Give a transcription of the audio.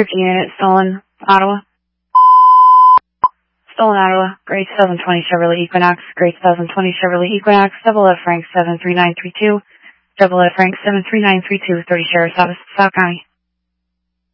15 unit, stolen, Ottawa. Stolen, Ottawa, grade 720 Chevrolet Equinox, grade 720 Chevrolet Equinox, double F Frank 73932, double F Frank 73932, 30 Sheriff's Office, South County.